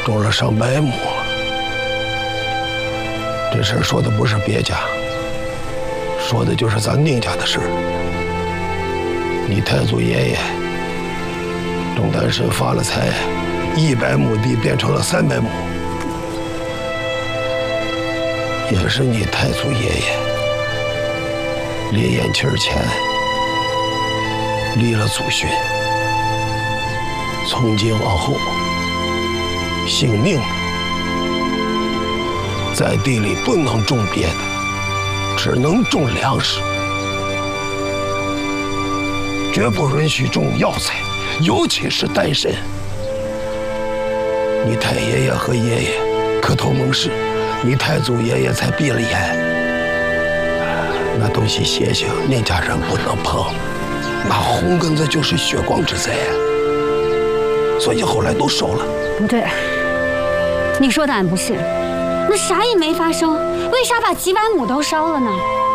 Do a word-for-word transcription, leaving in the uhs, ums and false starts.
种了上百亩。这事儿说的不是别家，说的就是咱宁家的事儿。你太祖爷爷钟丹参发了财，一百亩地变成了三百亩，也是你太祖爷爷列延庆前立了祖训，从今往后姓宁的在地里不能种别的，只能种粮食，绝不允许种药材，尤其是丹参。你太爷爷和爷爷磕头盟誓，你太祖爷爷才闭了眼。那东西邪性，宁家人不能碰，那红根子就是血光之灾，所以后来都收了。 不对，你说的俺不信。那啥也没发生，为啥把几百亩都烧了呢？